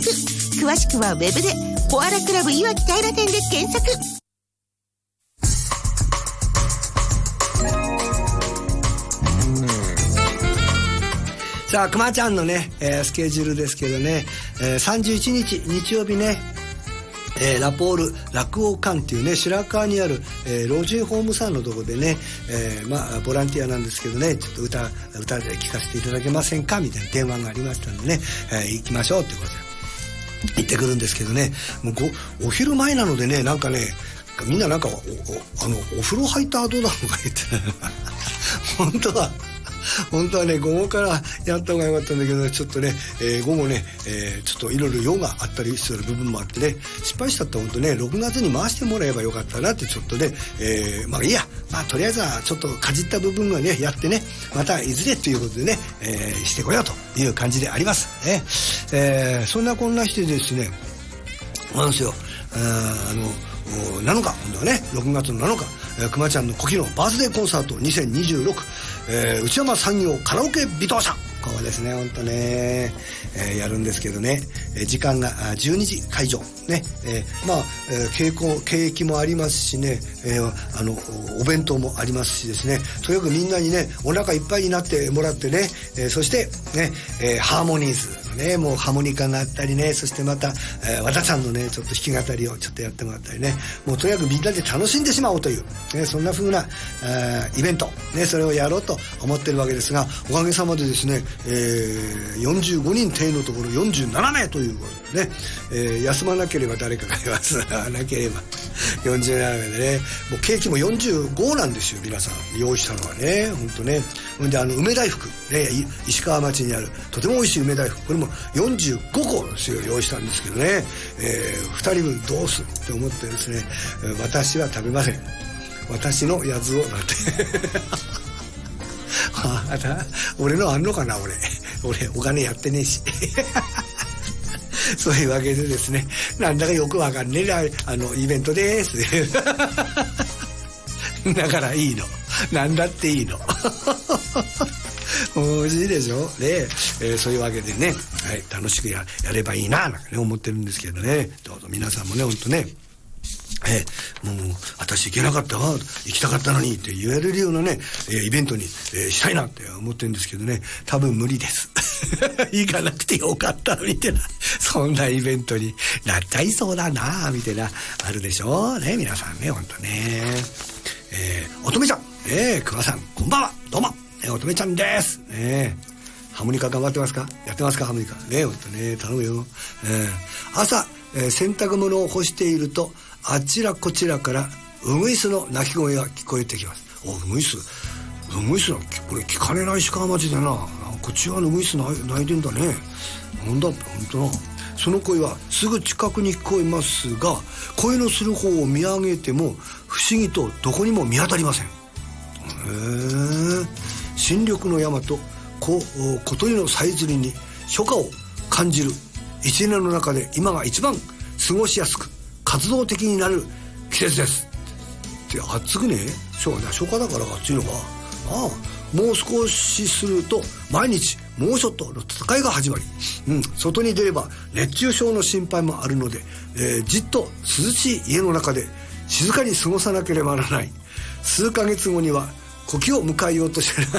詳しくはウェブでコアラクラブいわき平店で検索。 さあ、くまちゃんのね、スケジュールですけどね、31日日曜日ね、ラポール落語館っていうね、白川にある、老人ホームさんのとこでね、ボランティアなんですけどね、ちょっと歌で聴かせていただけませんかみたいな電話がありましたんでね、行きましょうってことで行ってくるんですけどね、もうお昼前なのでね、なんかね、みんななんかお風呂入った後だとか言って本当はね、午後からやった方がよかったんだけど、ちょっとね、午後ね、ちょっといろいろ用があったりする部分もあってね、失敗したって本当ね、6月に回してもらえばよかったなってちょっとね、まあいいや、まあとりあえずはちょっとかじった部分はね、やってね、またいずれということでね、してこようという感じであります。そんなこんなしてですね、なんですよ、7日、今度はね、6月の7日、くまちゃんの古希のバースデーコンサート2026、内山産業カラオケ微動車、ここですね、ほんとね、やるんですけどね、時間が12時会場ね、ケーキもありますしね、お弁当もありますしですね、とにかくみんなにね、お腹いっぱいになってもらってね、そしてね、ハーモニーズね、もうハーモニカがあったりね、そしてまた、和田さんのね、ちょっと弾き語りをちょっとやってもらったりね、もうとにかくみんなで楽しんでしまおうという、ね、そんな風なイベント、ね、それをやろうと思ってるわけですが、おかげさまでですね、45人定のところ47名ということでね、休まなければ誰かが休まなければ47名でね、もうケーキも45なんですよ、皆さん用意したのはね、ほんとね。で梅大福、ね、石川町にあるとても美味しい梅大福、これも45個ですよ、用意したんですけどね、2人分どうするって思ってですね、私は食べません、私のやつをなんて俺のあんのかな、俺お金やってねえしそういうわけでですね、なんだかよくわかんねえイベントですだからいいの、なんだっていいの美味しいでしょね、そういうわけでね、はい、楽しくやればいいななんかね思ってるんですけどね、どうぞ皆さんもね、ほんとね、もう私行けなかったわ、行きたかったのにって言えるようなね、イベントに、したいなって思ってるんですけどね、多分無理です行かなくてよかったのにってな、そんなイベントになっちゃいそうだなみたいなあるでしょうね、皆さんね、ほんとね。乙女ちゃん、熊さんこんばんは、どうも、乙女ちゃんです、ハーモニカ頑張ってますか、やってますか、ハーモニカね、ほんとね、頼むよ。朝、洗濯物を干していると、あちらこちらからウグイスの鳴き声が聞こえてきます。ウグイスのこれ聞かねない石川町でな、こっちはウグイス鳴いてんだね、なんだってほんとな。その声はすぐ近くに聞こえますが、声のする方を見上げても不思議とどこにも見当たりません。新緑の山と小鳥のさえずりに初夏を感じる一年の中で今が一番過ごしやすく活動的になる季節ですって暑くね、初夏だから暑いのか、もう少しすると毎日猛暑との戦いが始まり、外に出れば熱中症の心配もあるので、じっと涼しい家の中で静かに過ごさなければならない。数ヶ月後には古希を迎えようとしてる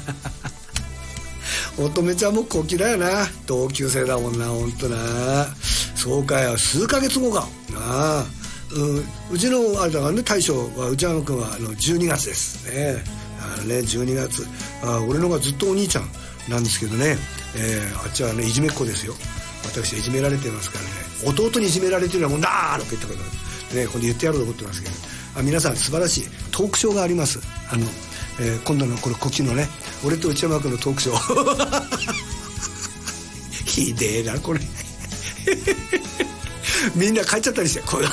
乙女ちゃんも古希だよな、同級生だもんな、ほんとな。そうかよ、数ヶ月後かな。うちのあれだからね、大将は内山君は12月ですね。12月、俺のがずっとお兄ちゃんなんですけどね、あっちはねいじめっ子ですよ。私はいじめられてますからね、弟にいじめられてるのはもんだーとか言ったことね、今度言ってやろうと思ってますけど、皆さん素晴らしいトークショーがあります。今度のこれこっちのね、俺と内山君のトークショーひでえなこれみんな帰っちゃったりして、これ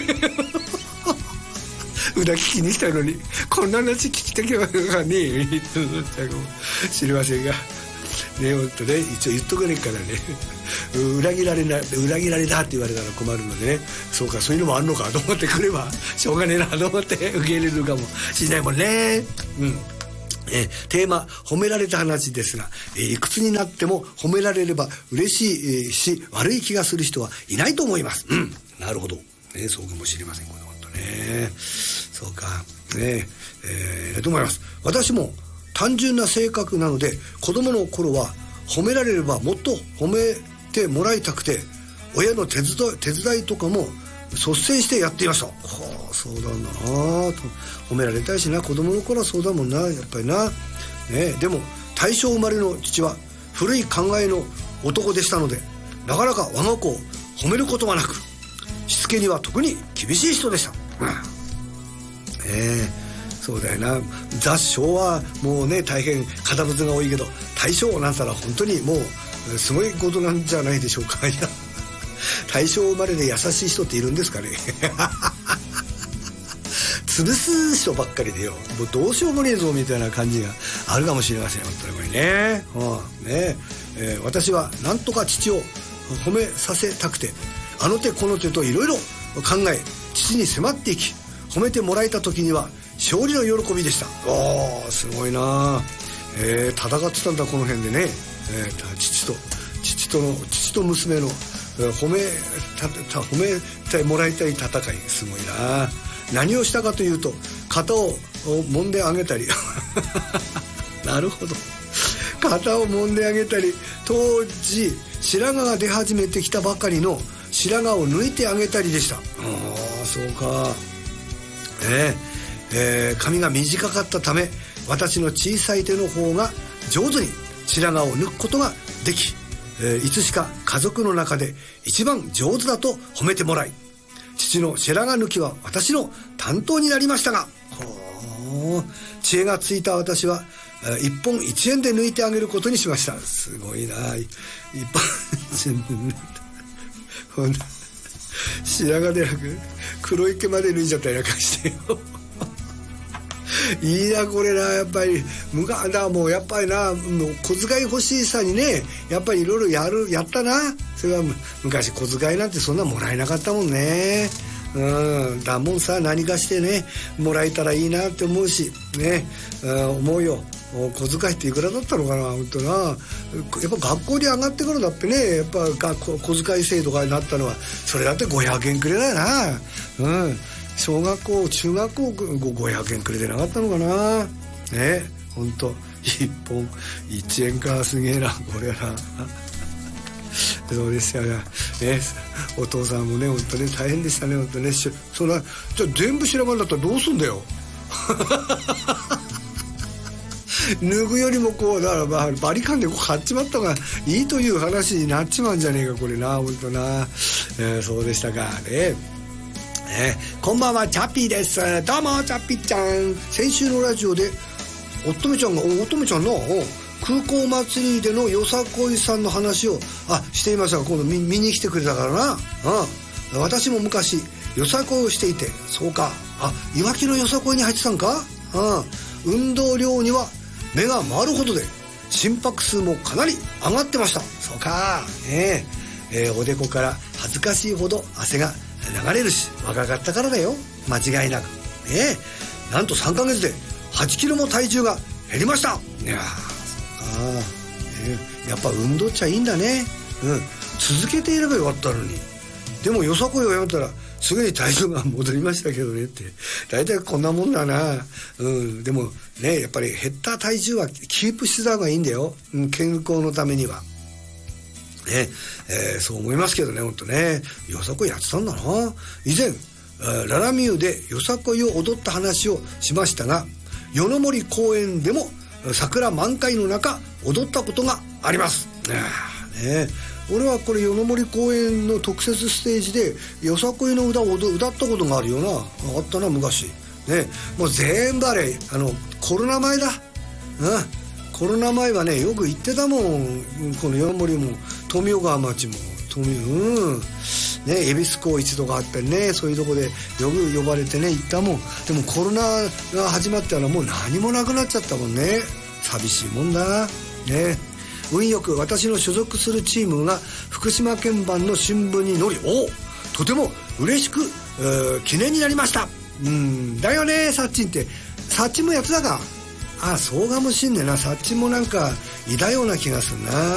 裏聞きに来たのにこんな話聞きたきゃがねえ知りませんがね、ほんとね、一応言っとかねえからね裏切られなって言われたら困るのでね、そうか、そういうのもあんのかと思ってくればしょうがねえなと思って受け入れるかもしれないもんね。 テーマ褒められた話ですが、いくつになっても褒められれば嬉しいし悪い気がする人はいないと思います。なるほど、そうかもしれません。これ本当ね、そうかね、と思います。私も単純な性格なので、子供の頃は褒められればもっと褒めてもらいたくて、親の手伝いとかも率先してやっていました。そうだなと褒められたいしな、子供の頃はそうだもんな、やっぱりな、でも大正生まれの父は古い考えの男でしたので、なかなか我が子を褒めることはなく、しつけには特に厳しい人でした。そうだよな。ザ・昭和もうね大変堅物が多いけど、大正なんたら本当にもうすごいことなんじゃないでしょうか。いや、大正生まれで優しい人っているんですかね。潰す人ばっかりでよ、もうどうしようもねえぞみたいな感じがあるかもしれません。本当にこれね。私はなんとか父を褒めさせたくて、あの手この手といろいろ考え、父に迫っていき、褒めてもらえた時には勝利の喜びでした。すごいな。戦ってたんだこの辺でね。父と娘の褒めてもらいたい戦い、すごいな。何をしたかというと、肩を揉んであげたりなるほど、肩を揉んであげたり、当時白髪が出始めてきたばかりの白髪を抜いてあげたりでした。そうか。髪が短かったため、私の小さい手の方が上手に白髪を抜くことができ、いつしか家族の中で一番上手だと褒めてもらい、父の白髪抜きは私の担当になりましたが、知恵がついた私は1本1円で抜いてあげることにしました。すごいな。1本1円で抜いた白髪でなく黒い毛まで抜いちゃったりなんかしてよ。いいなこれな。やっぱりもうやっぱりな、小遣い欲しさにね、やっぱりいろいろやったな。それは昔小遣いなんてそんなもらえなかったもんね。だもんさ、何かしてねもらえたらいいなって思うしね、思うよ。小遣いっていくらだったのかな、本当な。やっぱ学校に上がってからだってね、やっぱ小遣い制度がなったのはそれだって500円くれだよな。小学校中学校500円くれてなかったのかな。本当1本1円か。すげえなこれはな。そうでしたがね、お父さんもね本当に大変でしたね。本当ね。じゃあ全部白髪だったらどうすんだよ。脱ぐよりもこうだからバリカンでこう買っちまった方がいいという話になっちまうんじゃねえかこれな。本当な。そうでしたかね。こんばんは、チャッピーです。どうもチャッピーちゃん。先週のラジオで乙女ちゃんの空港祭りでのよさこいさんの話をしていましたが、今度見に来てくれたからな。私も昔よさこいをしていて、そうか、いわきのよさこいに入ってたんか。運動量には目が回るほどで心拍数もかなり上がってました。そうか、おでこから恥ずかしいほど汗が流れるし、若かったからだよ、間違いなく。なんと3ヶ月で8キロも体重が減りました。いややっぱ運動っちゃいいんだね。続けていればよかったのに。でもよさこいをやめたらすぐに体重が戻りましたけどねって、大体こんなもんだな。でもね、やっぱり減った体重はキープしてた方がいいんだよ、健康のためにはね。そう思いますけどね、本当ね。よさこいやってたんだな。以前ララミューでよさこいを踊った話をしましたが、夜の森公園でも桜満開の中踊ったことがあります。俺はこれ夜の森公園の特設ステージでよさこいの歌を歌ったことがあるよな。あったな昔ね。もう全部あれコロナ前だ。コロナ前はねよく行ってたもん。この夜の森も富岡町も恵比寿港一度があったりね、そういうとこでよく呼ばれてね行ったもん。でもコロナが始まったらもう何もなくなっちゃったもんね。寂しいもんだね。運よく私の所属するチームが福島県版の新聞に載り、とても嬉しく記念になりました。だよね、サッチンって。サッチンもやつだか。 そうかもしんねえな。サッチもなんかいたような気がするな。